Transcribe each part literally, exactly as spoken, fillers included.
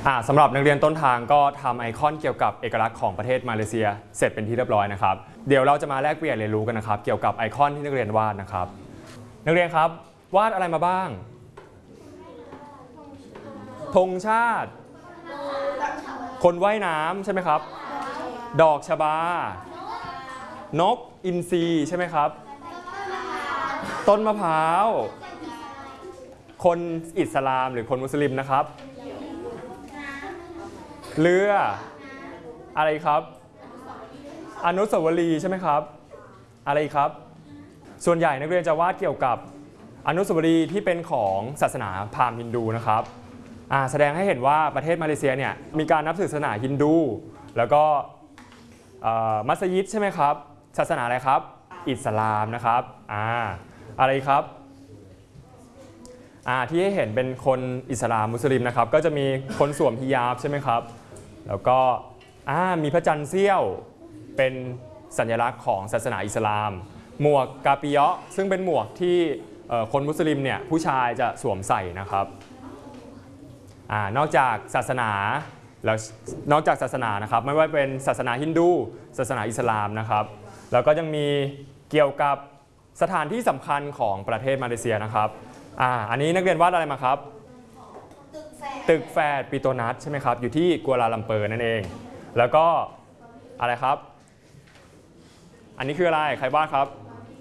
อ่าสำหรับนักเรียนต้นทางก็ทำไอคอนเกี่ยวกับเอกลักษณ์ของประเทศมาเลเซียเสร็จเป็นที่เรียบร้อยนะครับเดี๋ยวเราจะมาแลกเปลี่ยนเรียนรู้กันนะครับเกี่ยวกับไอคอนที่นักเรียนวาดนะครับนักเรียนครับวาดอะไรมาบ้างธงชาติคนว่ายน้ำใช่ไหมครับดอกชบานกอินทรีใช่ไหมครับต้นมะพร้าวคนอิสลามหรือคนมุสลิมนะครับเรืออะไรครับอนุสาวรีย์ใช่ไหมครับอะไรครับส่วนใหญ่นักเรียนจะวาดเกี่ยวกับอนุสาวรีย์ที่เป็นของศาสนาพราหมณ์ฮินดูนะครับแสดงให้เห็นว่าประเทศมาเลเซียเนี่ยมีการนับถือศาสนาฮินดูแล้วก็มัสยิดใช่ไหมครับศาสนาอะไรครับอิสลามนะครับอ่าอะไรครับอ่าที่ให้เห็นเป็นคนอิสลามมุสลิมนะครับก็จะมีคนสวมฮิญาบใช่ไหมครับแล้วก็อ่ามีพระจันทร์เสี้ยวเป็นสัญลักษณ์ของศาสนาอิสลามหมวกกาปิยะซึ่งเป็นหมวกที่คนมุสลิมเนี่ยผู้ชายจะสวมใส่นะครับอ่านอกจากศาสนาแล้วนอกจากศาสนานะครับไม่ว่าเป็นศาสนาฮินดูศาสนาอิสลามนะครับแล้วก็ยังมีเกี่ยวกับสถานที่สำคัญของประเทศมาเลเซียนะครับอ่าอันนี้นักเรียนวาดอะไรมาครับตึกแฝดปิโตนัสใช่ไหมครับอยู่ที่กัวลาลัมเปอร์นั่นเองแล้วก็อะไรครับอันนี้คืออะไรใครวาดครับ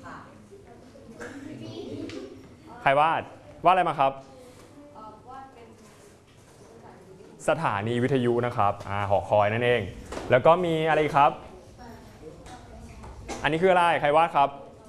ใครวาดวาดอะไรมาครับสถานีวิทยุนะครับอ่าหอคอยนั่นเองแล้วก็มีอะไรครับอันนี้คืออะไรใครวาดครับ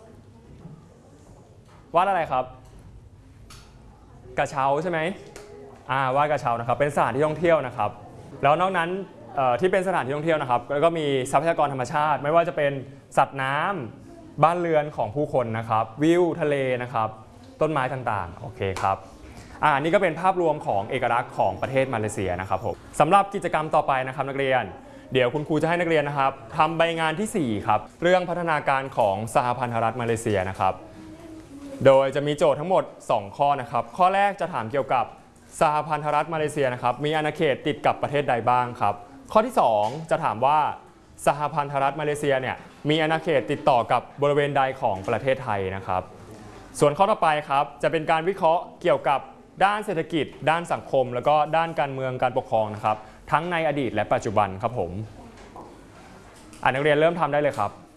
วาดอะไรครับกระเช้าใช่ไหมอ่าวาดกระเช้านะครับเป็นสถานที่ท่องเที่ยวนะครับแล้วนอกนั้นที่เป็นสถานที่ท่องเที่ยวนะครับแล้วก็มีทรัพยากรธรรมชาติไม่ว่าจะเป็นสัตว์น้ำบ้านเรือนของผู้คนนะครับวิวทะเลนะครับต้นไม้ต่างๆโอเคครับอ่านี่ก็เป็นภาพรวมของเอกลักษณ์ของประเทศมาเลเซียนะครับผมสำหรับกิจกรรมต่อไปนะครับนักเรียนเดี๋ยวคุณครูจะให้นักเรียนนะครับทำใบงานที่สี่ครับเรื่องพัฒนาการของสหพันธรัฐมาเลเซียนะครับโดยจะมีโจทย์ทั้งหมดสองข้อนะครับข้อแรกจะถามเกี่ยวกับสหพันธรัฐมาเลเซียนะครับมีอาณาเขตติดกับประเทศใดบ้างครับข้อที่สองจะถามว่าสหพันธรัฐมาเลเซียเนี่ยมีอาณาเขตติดต่อกับบริเวณใดของประเทศไทยนะครับส่วนข้อต่อไปครับจะเป็นการวิเคราะห์เกี่ยวกับด้านเศรษฐกิจด้านสังคมแล้วก็ด้านการเมืองการปกครองนะครับทั้งในอดีตและปัจจุบันครับผมอ่านักเรียนเริ่มทำได้เลยครับ